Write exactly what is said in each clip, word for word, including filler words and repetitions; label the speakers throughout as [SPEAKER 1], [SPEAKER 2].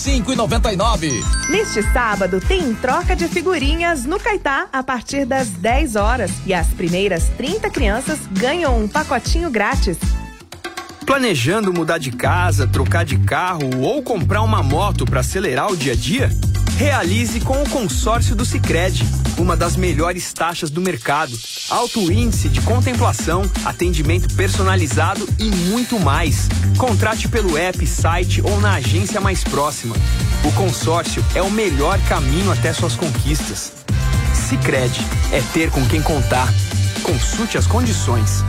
[SPEAKER 1] cinco e noventa e nove.
[SPEAKER 2] Neste sábado tem troca de figurinhas no Caetá a partir das dez horas e as primeiras trinta crianças ganham um pacotinho grátis.
[SPEAKER 3] Planejando mudar de casa, trocar de carro ou comprar uma moto para acelerar o dia a dia? Realize com o consórcio do Sicredi, uma das melhores taxas do mercado, alto índice de contemplação, atendimento personalizado e muito mais. Contrate pelo app, site ou na agência mais próxima. O consórcio é o melhor caminho até suas conquistas. Sicredi, é ter com quem contar. Consulte as condições.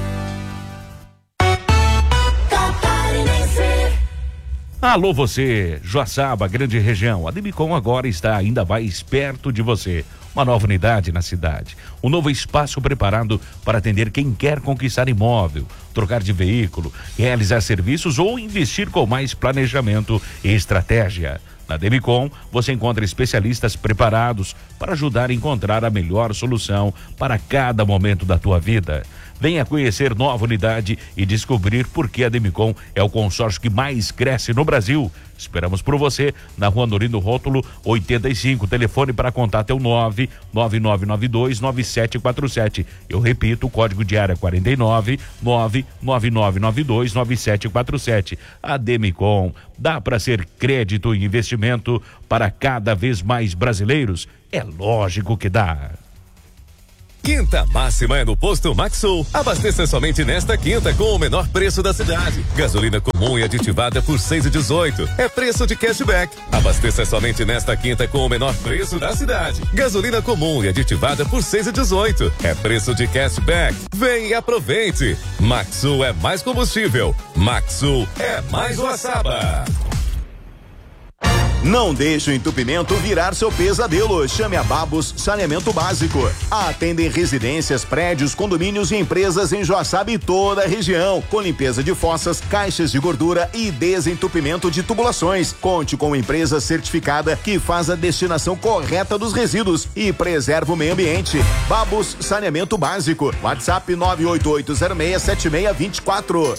[SPEAKER 4] Alô você, Joaçaba, grande região. A Demicon agora está ainda mais perto de você. Uma nova unidade na cidade. Um novo espaço preparado para atender quem quer conquistar imóvel, trocar de veículo, realizar serviços ou investir com mais planejamento e estratégia. Na Demicon, você encontra especialistas preparados para ajudar a encontrar a melhor solução para cada momento da tua vida. Venha conhecer nova unidade e descobrir por que a Demicon é o consórcio que mais cresce no Brasil. Esperamos por você na Rua Norino Rótulo oitenta e cinco. Telefone para contato é o nove nove nove nove dois nove sete quatro sete. Eu repito, o código de área quarenta e nove, nove nove nove nove dois nove sete quatro sete. A Demicon dá para ser crédito e investimento para cada vez mais brasileiros? É lógico que dá.
[SPEAKER 5] Quinta máxima é no Posto Maxsul. Abasteça somente nesta quinta com o menor preço da cidade. Gasolina comum e aditivada por seis e dezoito. É preço de cashback. Abasteça somente nesta quinta com o menor preço da cidade. Gasolina comum e aditivada por seis e dezoito. É preço de cashback. Vem e aproveite. Maxsul é mais combustível. Maxsul é mais Joaçaba.
[SPEAKER 6] Não deixe o entupimento virar seu pesadelo. Chame a Babos Saneamento Básico. Atendem residências, prédios, condomínios e empresas em Joaçaba e toda a região. Com limpeza de fossas, caixas de gordura e desentupimento de tubulações. Conte com uma empresa certificada que faz a destinação correta dos resíduos e preserva o meio ambiente. Babos Saneamento Básico. WhatsApp nove oito oito zero seis sete seis dois quatro.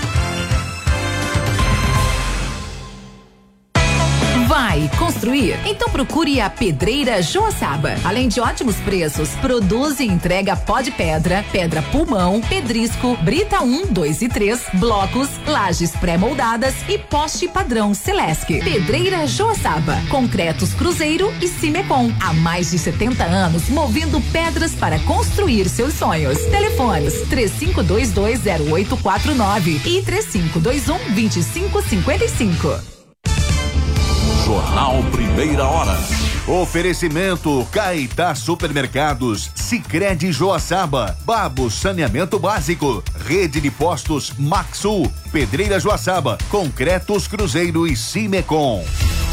[SPEAKER 7] Vai construir? Então procure a Pedreira Joaçaba. Além de ótimos preços, produz e entrega pó de pedra, pedra pulmão, pedrisco, brita um, dois e três, blocos, lajes pré-moldadas e poste padrão Celesc. Pedreira Joaçaba, concretos Cruzeiro e Cimecon. Há mais de setenta anos movendo pedras para construir seus sonhos. Telefones três cinco dois dois zero oito quatro nove e três cinco dois um dois cinco cinco cinco.
[SPEAKER 8] Jornal Primeira Hora.
[SPEAKER 6] Oferecimento Caetá Supermercados, Sicredi Joaçaba, Babos Saneamento Básico, Rede de Postos Maxsul, Pedreira Joaçaba, Concretos Cruzeiro e Cimecon.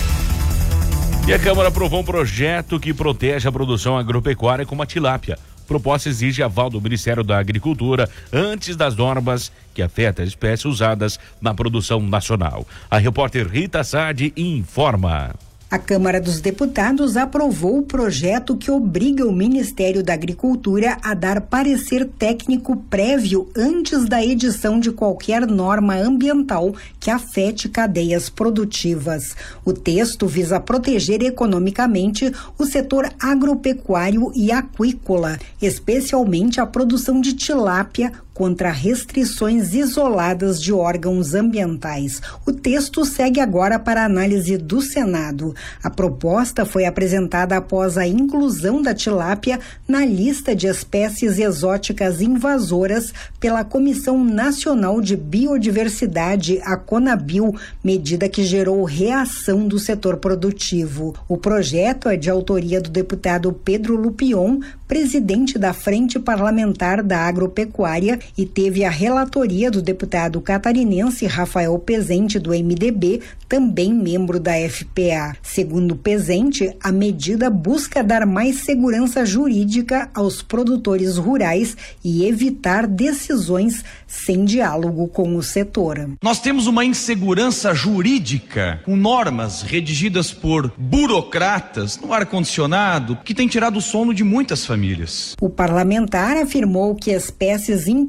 [SPEAKER 4] E a Câmara aprovou um projeto que protege a produção agropecuária como a tilápia. A proposta exige aval do Ministério da Agricultura antes das normas que afetam as espécies usadas na produção nacional. A repórter Rita Sade informa.
[SPEAKER 9] A Câmara dos Deputados aprovou o projeto que obriga o Ministério da Agricultura a dar parecer técnico prévio antes da edição de qualquer norma ambiental que afete cadeias produtivas. O texto visa proteger economicamente o setor agropecuário e aquícola, especialmente a produção de tilápia, contra restrições isoladas de órgãos ambientais. O texto segue agora para análise do Senado. A proposta foi apresentada após a inclusão da tilápia na lista de espécies exóticas invasoras pela Comissão Nacional de Biodiversidade, a CONABIL, medida que gerou reação do setor produtivo. O projeto é de autoria do deputado Pedro Lupion, presidente da Frente Parlamentar da Agropecuária, e teve a relatoria do deputado catarinense Rafael Pezente, do M D B, também membro da F P A. Segundo Pezente, a medida busca dar mais segurança jurídica aos produtores rurais e evitar decisões sem diálogo com o setor.
[SPEAKER 10] Nós temos uma insegurança jurídica com normas redigidas por burocratas no ar-condicionado que tem tirado o sono de muitas famílias.
[SPEAKER 9] O parlamentar afirmou que espécies importantes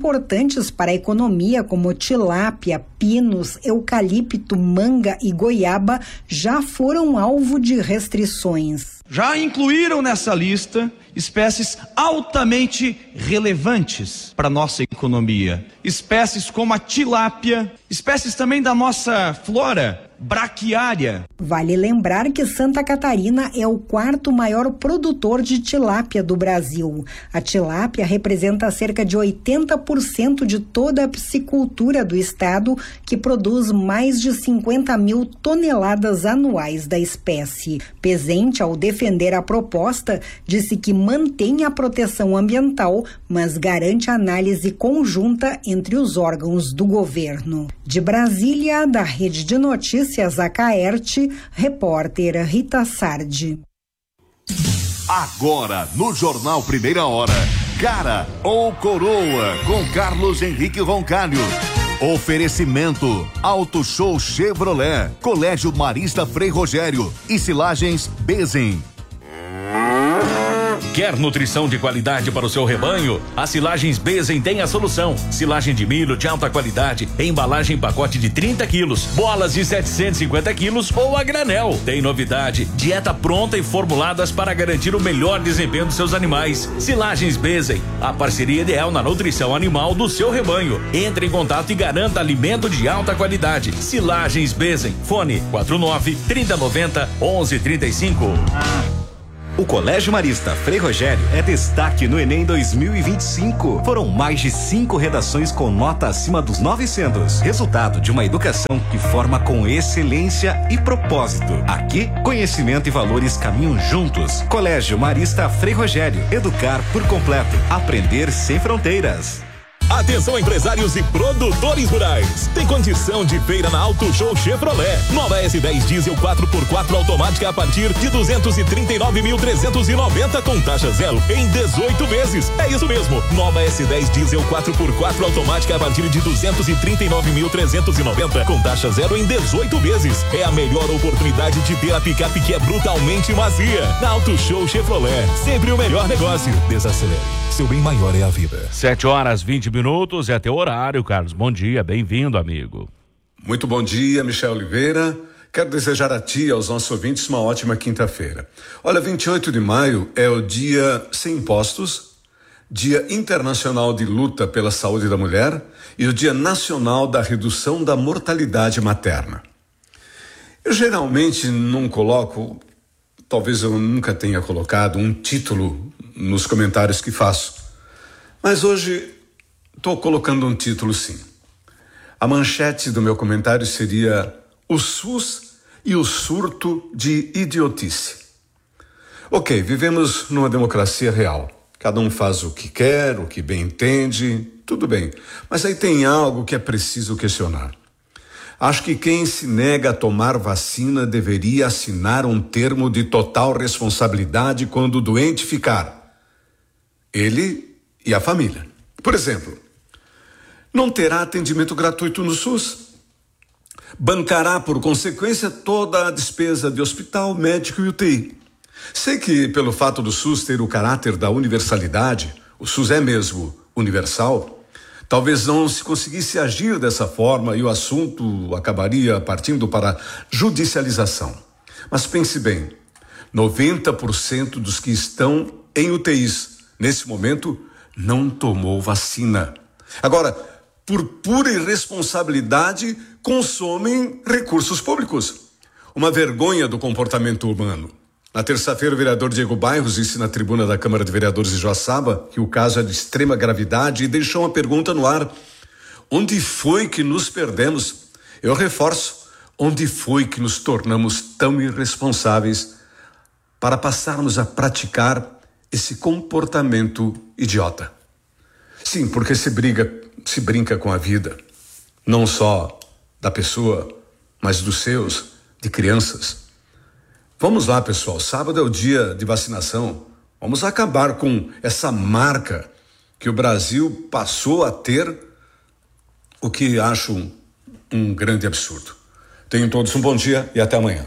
[SPEAKER 9] importantes para a economia, como tilápia, pinos, eucalipto, manga e goiaba, já foram alvo de restrições.
[SPEAKER 10] Já incluíram nessa lista espécies altamente relevantes para a nossa economia. Espécies como a tilápia, espécies também da nossa flora braquiária.
[SPEAKER 9] Vale lembrar que Santa Catarina é o quarto maior produtor de tilápia do Brasil. A tilápia representa cerca de oitenta por cento de toda a piscicultura do estado, que produz mais de cinquenta mil toneladas anuais da espécie. Pezente, ao defender a proposta, disse que mantém a proteção ambiental, mas garante análise conjunta entre os órgãos do governo. De Brasília, da Rede de Notícias Acaerte, repórter Rita Sardi.
[SPEAKER 6] Agora, no Jornal Primeira Hora, Cara ou Coroa, com Carlos Henrique Roncalho. Oferecimento, Auto Show Chevrolet, Colégio Marista Frei Rogério e Silagens Bezen.
[SPEAKER 4] Quer nutrição de qualidade para o seu rebanho? A Silagens Bezen tem a solução. Silagem de milho de alta qualidade, embalagem em pacote de trinta quilos, bolas de setecentos e cinquenta quilos ou a granel. Tem novidade, dieta pronta e formuladas para garantir o melhor desempenho dos seus animais. Silagens Bezen, a parceria ideal na nutrição animal do seu rebanho. Entre em contato e garanta alimento de alta qualidade. Silagens Bezen, fone quatro nove, trinta, noventa, onze, trinta e cinco.
[SPEAKER 1] O Colégio Marista Frei Rogério é destaque no Enem dois mil e vinte e cinco. Foram mais de cinco redações com nota acima dos novecentos. Resultado de uma educação que forma com excelência e propósito. Aqui, conhecimento e valores caminham juntos. Colégio Marista Frei Rogério. Educar por completo. Aprender sem fronteiras.
[SPEAKER 5] Atenção, empresários e produtores rurais. Tem condição de feira na Auto Show Chevrolet. Nova S dez diesel quatro por quatro automática a partir de duzentos e trinta e nove mil trezentos e noventa com taxa zero em dezoito vezes. É isso mesmo. Nova S dez diesel quatro por quatro automática a partir de duzentos e trinta e nove mil trezentos e noventa com taxa zero em dezoito vezes. É a melhor oportunidade de ter a picape que é brutalmente macia. Na Auto Show Chevrolet. Sempre o melhor negócio. Desacelere. Seu bem maior é a vida.
[SPEAKER 4] sete horas, vinte minutos, é teu horário, Carlos. Bom dia, bem-vindo, amigo.
[SPEAKER 8] Muito bom dia, Michel Oliveira. Quero desejar a ti e aos nossos ouvintes uma ótima quinta-feira. Olha, vinte e oito de maio é o dia sem impostos, Dia Internacional de Luta pela Saúde da Mulher e o Dia Nacional da Redução da Mortalidade Materna. Eu geralmente não coloco, talvez eu nunca tenha colocado um título nos comentários que faço, mas hoje estou colocando um título sim. A manchete do meu comentário seria o SUS e o surto de idiotice. Ok, vivemos numa democracia real. Cada um faz o que quer, o que bem entende, tudo bem. Mas aí tem algo que é preciso questionar. Acho que quem se nega a tomar vacina deveria assinar um termo de total responsabilidade quando o doente ficar. Ele e a família. Por exemplo, não terá atendimento gratuito no SUS. Bancará, por consequência, toda a despesa de hospital, médico e U T I. Sei que, pelo fato do SUS ter o caráter da universalidade, o SUS é mesmo universal, talvez não se conseguisse agir dessa forma e o assunto acabaria partindo para judicialização. Mas pense bem, noventa por cento dos que estão em U T Is, nesse momento, não tomou vacina. Agora, por pura irresponsabilidade, consomem recursos públicos. Uma vergonha do comportamento humano. Na terça-feira, o vereador Diego Bairros disse na tribuna da Câmara de Vereadores de Joaçaba que o caso é de extrema gravidade e deixou uma pergunta no ar. Onde foi que nos perdemos? Eu reforço, onde foi que nos tornamos tão irresponsáveis para passarmos a praticar esse comportamento idiota? Sim, porque se briga, se brinca com a vida, não só da pessoa, mas dos seus, de crianças. Vamos lá, pessoal, sábado é o dia de vacinação. Vamos acabar com essa marca que o Brasil passou a ter, o que acho um, um grande absurdo. Tenham todos um bom dia e até amanhã.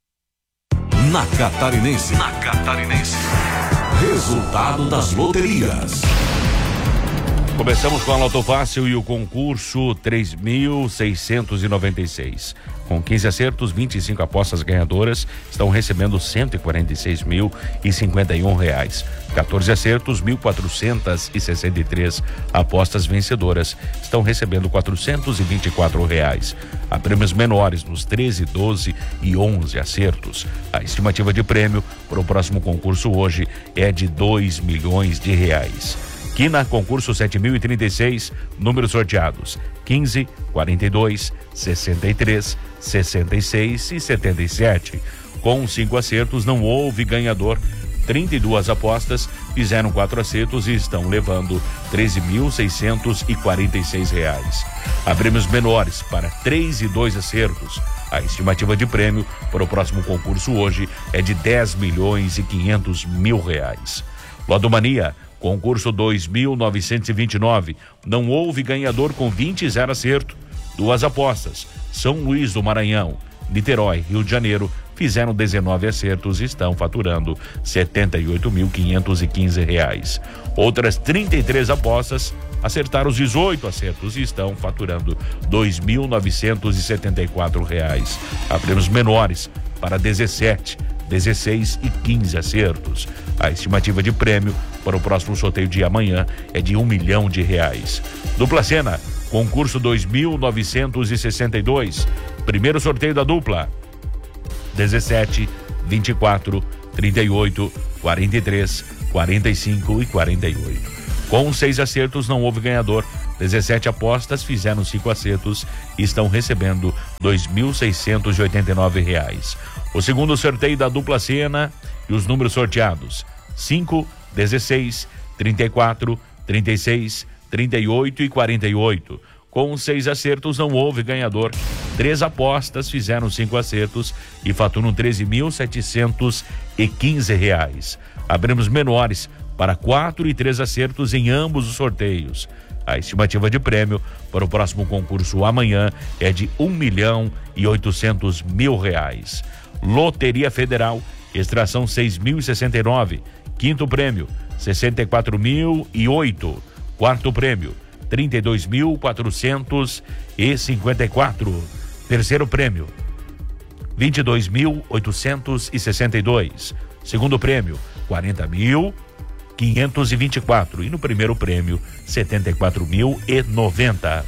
[SPEAKER 5] Na Catarinense. Na Catarinense. Resultado das loterias.
[SPEAKER 4] Começamos com a Loto Fácil e o concurso três mil seiscentos e noventa e seis. Com quinze acertos, vinte e cinco apostas ganhadoras estão recebendo cento e quarenta e seis mil e cinquenta e um reais. quatorze acertos, mil quatrocentos e sessenta e três apostas vencedoras estão recebendo quatrocentos e vinte e quatro reais. Há prêmios menores nos treze, doze e onze acertos. A estimativa de prêmio para o próximo concurso hoje é de dois milhões de reais. Quina, concurso sete mil e trinta e seis, números sorteados: quinze, quarenta e dois, sessenta e três, sessenta e seis e setenta e sete. Com cinco acertos, não houve ganhador. trinta e duas apostas fizeram quatro acertos e estão levando treze mil seiscentos e quarenta e seis reais. Há prêmios menores para três e dois acertos. A estimativa de prêmio para o próximo concurso hoje é de dez milhões e quinhentos mil reais. Lodomania, concurso dois mil novecentos e vinte e nove, não houve ganhador com vinte e zero acerto. Duas apostas: São Luís do Maranhão, Niterói, Rio de Janeiro, fizeram dezenove acertos e estão faturando setenta e oito mil quinhentos e quinze reais. Outras trinta e três apostas acertaram os dezoito acertos e estão faturando dois mil novecentos e setenta e quatro reais. Há prêmios menores para dezessete, dezesseis e quinze acertos. A estimativa de prêmio para o próximo sorteio de amanhã é de um milhão de reais. Dupla Sena, concurso dois mil novecentos e sessenta e dois, primeiro sorteio da dupla: dezessete, vinte e quatro, trinta e oito, quarenta e três, quarenta e cinco e quarenta e oito. Com seis acertos não houve ganhador. dezessete apostas fizeram cinco acertos e estão recebendo dois mil seiscentos e oitenta e nove reais. O segundo sorteio da dupla Sena e os números sorteados: cinco, dezesseis, trinta e quatro, trinta e seis, trinta e oito e quarenta e oito. Com seis acertos não houve ganhador. Três apostas fizeram cinco acertos e faturam treze mil setecentos e quinze reais. Abrimos menores para quatro e três acertos em ambos os sorteios. A estimativa de prêmio para o próximo concurso amanhã é de um milhão e oitocentos mil reais. Loteria Federal, extração seis mil e sessenta e nove. Quinto prêmio, sessenta e quatro mil e oito. Quarto prêmio, trinta e dois mil quatrocentos e cinquenta e quatro. Terceiro prêmio, vinte e dois mil oitocentos e sessenta e dois. Segundo prêmio, quarenta mil quinhentos e vinte e quatro. E no primeiro prêmio, setenta e quatro mil e noventa.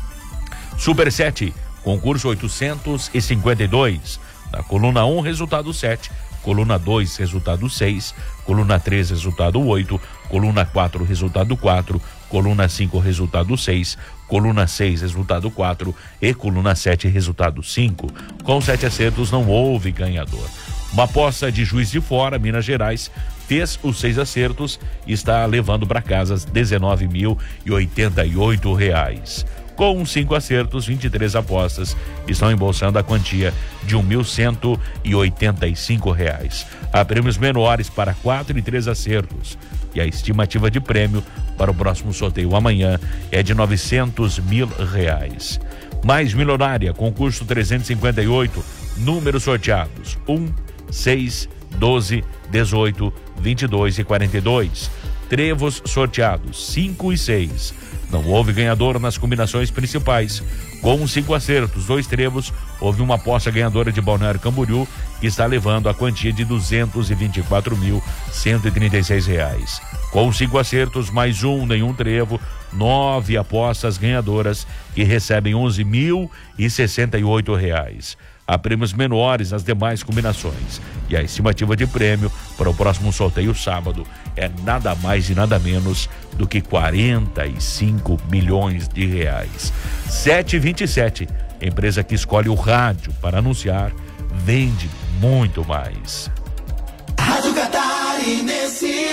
[SPEAKER 4] Super sete, concurso oitocentos e cinquenta e dois. Na coluna um, resultado sete. Coluna dois, resultado seis. Coluna três, resultado oito. Coluna quatro, resultado quatro. Coluna cinco, resultado seis. Coluna seis, resultado quatro. E coluna sete, resultado cinco. Com sete acertos não houve ganhador. Uma aposta de Juiz de Fora, Minas Gerais, fez os seis acertos e está levando para casa dezenove mil e oitenta e oito reais. Com cinco acertos, vinte e três apostas estão embolsando a quantia de um mil cento e oitenta e cinco reais. Há prêmios menores para quatro e três acertos. E a estimativa de prêmio para o próximo sorteio amanhã é de novecentos mil reais. Mais Milionária, concurso trezentos e cinquenta e oito, números sorteados: um, seis, doze, dezoito, vinte e dois e quarenta e dois. Trevos sorteados: cinco e seis. Não houve ganhador nas combinações principais. Com cinco acertos, dois trevos, houve uma aposta ganhadora de Balneário Camboriú que está levando a quantia de duzentos e vinte e quatro mil cento e trinta e seis reais. Com cinco acertos, mais um, nenhum trevo, nove apostas ganhadoras que recebem onze mil e sessenta e oito reais. Há prêmios menores nas demais combinações. E a estimativa de prêmio para o próximo sorteio sábado é nada mais e nada menos do que quarenta e cinco milhões de reais. sete e vinte e sete, empresa que escolhe o rádio para anunciar, vende muito mais.
[SPEAKER 11] Rádio Catarinense.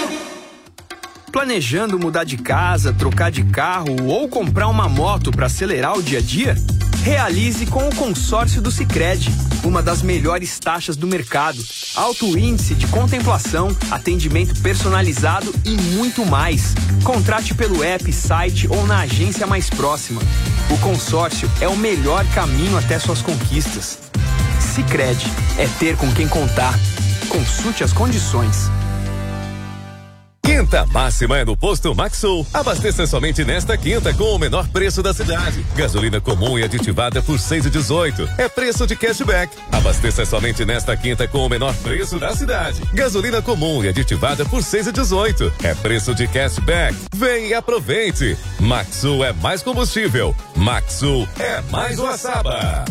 [SPEAKER 3] Planejando mudar de casa, trocar de carro ou comprar uma moto para acelerar o dia a dia? Realize com o consórcio do Sicredi, uma das melhores taxas do mercado, alto índice de contemplação, atendimento personalizado e muito mais. Contrate pelo app, site ou na agência mais próxima. O consórcio é o melhor caminho até suas conquistas. Sicredi, é ter com quem contar. Consulte as condições.
[SPEAKER 5] Quinta máxima é no Posto Maxsul. Abasteça somente nesta quinta com o menor preço da cidade. Gasolina comum e aditivada por seis e dezoito. É preço de cashback. Abasteça somente nesta quinta com o menor preço da cidade. Gasolina comum e aditivada por seis e dezoito. É preço de cashback. Vem e aproveite. Maxsul é mais combustível. Maxsul é mais Joaçaba.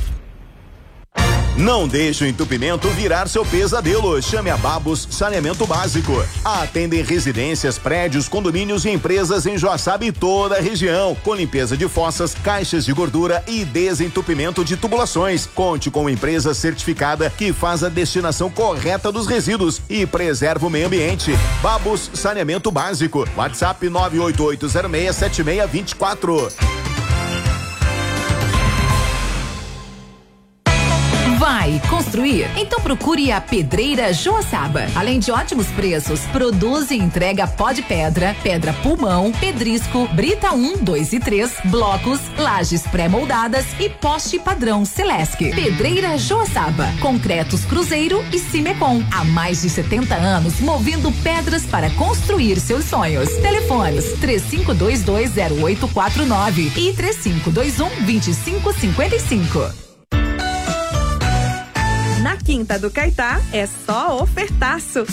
[SPEAKER 6] Não deixe o entupimento virar seu pesadelo. Chame a Babos Saneamento Básico. Atendem residências, prédios, condomínios e empresas em Joaçaba e toda a região. Com limpeza de fossas, caixas de gordura e desentupimento de tubulações. Conte com uma empresa certificada que faz a destinação correta dos resíduos e preserva o meio ambiente. Babos Saneamento Básico. WhatsApp nove oito oito zero seis sete seis dois quatro.
[SPEAKER 7] Vai construir? Então procure a Pedreira Joaçaba. Além de ótimos preços, produz e entrega pó de pedra, pedra pulmão, pedrisco, brita um, dois e três, blocos, lajes pré-moldadas e poste padrão Celesc. Pedreira Joaçaba. Concretos Cruzeiro e Cimecon. Há mais de setenta anos movendo pedras para construir seus sonhos. Telefones três cinco dois dois zero oito quatro nove e três cinco dois um dois cinco cinco cinco.
[SPEAKER 2] Na Quinta do Caetá é só ofertaço.